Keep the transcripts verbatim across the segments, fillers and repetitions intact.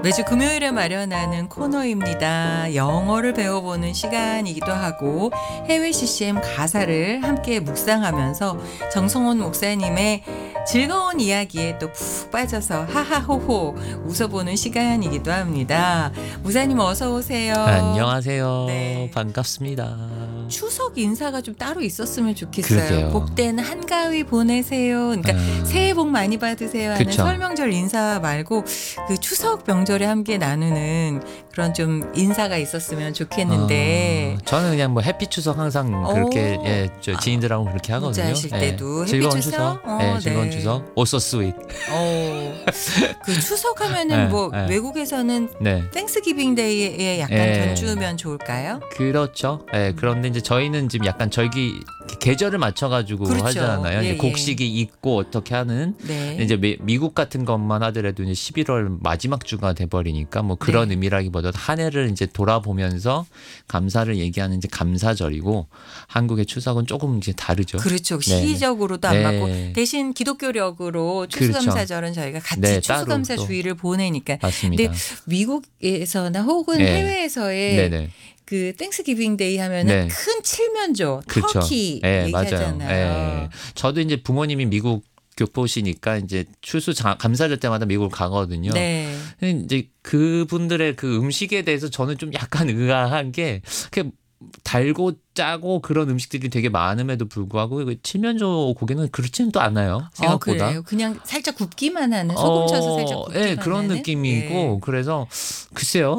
매주 금요일에 마련하는 코너입니다. 영어를 배워보는 시간이기도 하고 해외 씨씨엠 가사를 함께 묵상하면서 정성원 목사님의 즐거운 이야기에 또 푹 빠져서 하하호호 웃어보는 시간이기도 합니다. 목사님 어서 오세요. 안녕하세요. 네. 반갑습니다. 추석 인사가 좀 따로 있었으면 좋겠어요. 그러게요. 복된 한가위 보내세요. 그러니까 음. 새해 복 많이 받으세요 하는 그쵸. 설명절 인사 말고 그 추석 명절에 함께 나누는 그런 좀 인사가 있었으면 좋겠는데 어, 저는 그냥 뭐 해피 추석 항상 그렇게 오. 예, 저 지인들하고 그렇게 하거든요. 문자 하실 때도 해피 즐거운 추석? 추석, 어, 예, 즐거운 네. 추석. 오소 스윗. 어, 그 추석 하면은 네, 뭐 네. 외국에서는 네, 땡스기빙 데이에 약간 예. 던주면 좋을까요? 그렇죠. 예, 그런데 이제 저희는 지금 약간 절기 계절을 맞춰가지고 그렇죠. 하잖아요. 예, 이제 예. 곡식이 있고 어떻게 하는. 네. 이제 미, 미국 같은 것만 하더라도 이제 십일월 마지막 주가 돼버리니까 뭐 그런 네. 의미라기보다 한 해를 이제 돌아보면서 감사를 얘기하는 이제 감사절이고 한국의 추석은 조금 이제 다르죠. 그렇죠. 네. 시기적으로도 안 네. 맞고 대신 기독교력으로 추수감사절은 저희가 같이 네, 추수감사 따로 또. 주의를 보내니까. 맞습니다. 근데 미국에서나 혹은 네. 해외에서의 네네. 그 땡스기빙 데이 하면은 네. 큰 칠면조, 그렇죠. 터키 네, 얘기하잖아요. 맞아요. 네. 저도 이제 부모님이 미국 교포시니까 이제 추수 자, 감사절 때마다 미국을 가거든요. 네. 근데 이제 그분들의 그 음식에 대해서 저는 좀 약간 의아한 게 그 달고 짜고 그런 음식들이 되게 많음에도 불구하고 칠면조 고기는 그렇지는 또 않아요. 생각보다. 어, 그래요. 그냥 살짝 굽기만 하는 소금 쳐서 살짝 어, 굽기만 예, 그런 하는? 느낌이고 예. 그래서 글쎄요.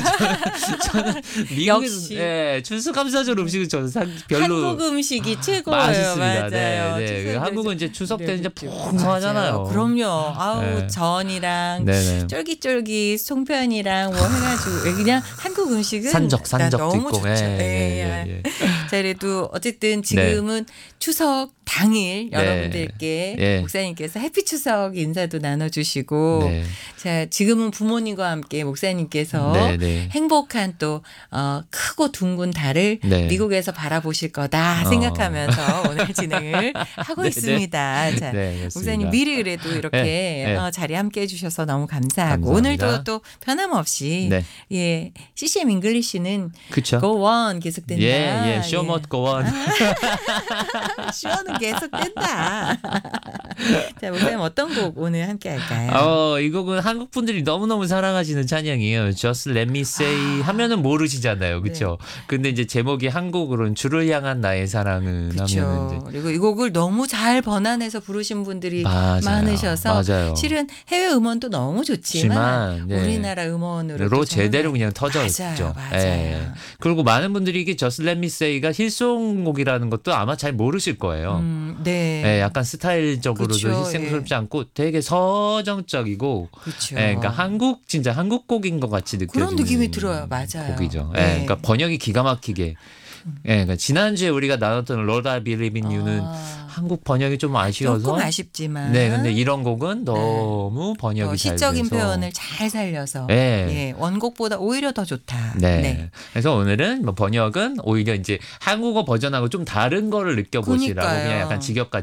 저는 미국에서 역시. 예, 추수감사절 음식은 저는 상, 별로 한국 음식이 최고예요. 맛있습니다. 맞아요. 네, 네. 추석에 한국은 이제 추석 네, 때는 이제 그렇죠. 풍성하잖아요. 맞아요. 그럼요. 아우 네. 전이랑 네네. 쫄깃쫄깃 송편이랑 뭐 해가지고 그냥 한국 음식은 산적 나 산적도 너무 있고. 좋죠. 예, 예, 예, 예. 예, 예. 자, 그래도 어쨌든 지금은 추석 당일 네. 여러분들께 예. 목사님께서 해피 추석 인사도 나눠주시고 네. 자 지금은 부모님과 함께 목사님께서 네, 네. 행복한 또 어, 크고 둥근 달을 네. 미국에서 바라보실 거다 어. 생각하면서 오늘 진행을 하고 네, 네. 있습니다. 자, 네, 그렇습니다. 목사님 미리 그래도 이렇게 네, 네. 어, 자리에 함께 해주셔서 너무 감사하고 감사합니다. 오늘도 또 변함없이 네. 예 씨씨엠 잉글리시는 그쵸? Go on 계속된다. 예, 예. Show must go on. 쇼는 계속된다. 자, 목사님 어떤 곡 오늘 함께 할까요? 어, 이 곡은 한국 분들이 너무너무 사랑하시는 찬양이에요. Just Let Me Say 하면은 모르시잖아요. 그렇죠? 근데 이제 제목이 한국으로는 주를 향한 나의 사랑은 하면은 그렇죠. 이제 그리고 이 곡을 너무 잘 번안해서 부르신 분들이 맞아요. 많으셔서 맞아요. 실은 해외 음원도 너무 좋지만 지만, 네. 우리나라 음원으로 로 또 제대로 정말- 그냥 터졌죠. 맞아요, 맞아요. 예. 그리고 많은 분들이 이게 Just Let Me Say가 힐송곡이라는 것도 아마 잘 모르실 거예요. 음, 네. 예, 약간 스타일적으로도 그쵸, 희생스럽지 않고 되게 서정적이고 그렇죠. 예, 그러니까 한국 진짜 한국 곡인 것 같이 느껴지는 그런 느낌이 들어요. 맞아요. 곡이죠. 예, 네. 그러니까 번역이 기가 막히게. 예, 그러니까 지난주에 우리가 나눴던 Lord I Believe in You는 아, 한국 번역이 좀 아쉬워서 조금 아쉽지만 네, 근데 이런 곡은 너무 번역이 더 잘 시적인 돼서 표현을 잘 살려서 예. 예, 원곡보다 오히려 더 좋다. 네. 그래서 오늘은 뭐 번역은 오히려 이제 한국어 버전하고 좀 다른 거를 느껴보시라고 그러니까요. 그냥 약간 직역같이